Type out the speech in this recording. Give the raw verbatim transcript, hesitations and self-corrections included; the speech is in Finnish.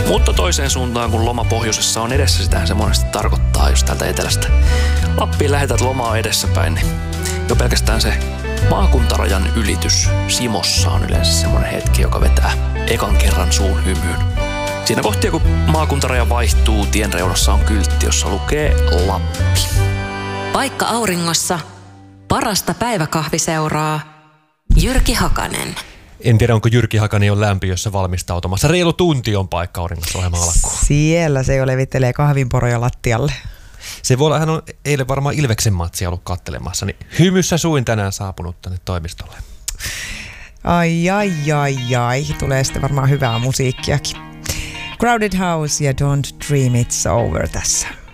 Mutta toiseen suuntaan, kun loma pohjoisessa on edessä, sitähän se monesti tarkoittaa just täältä etelästä. Lappiin lähetät lomaa edessäpäin, niin jo pelkästään se maakuntarajan ylitys Simossa on yleensä semmoinen hetki, joka vetää ekan kerran suun hymyyn. Siinä kohtia, kun maakuntaraja vaihtuu, tien reunassa on kyltti, jossa lukee Lappi. Paikka auringossa, parasta päiväkahviseuraa, Jyrki Hakanen. En tiedä, onko Jyrki Hakanen jo lämpiössä valmistautumassa. Reilu tunti on paikka auringossa ohjelma alkuun. Siellä se jo levittelee kahvinporoja lattialle. Se voi olla, hän on eilen varmaan Ilveksen matsia ollut kattelemassa, niin hymyssä suin tänään saapunut tänne toimistolle. Ai, ai, ai, ai. Tulee sitten varmaan hyvää musiikkiakin. Crowded House ja Don't Dream It's Over tässä.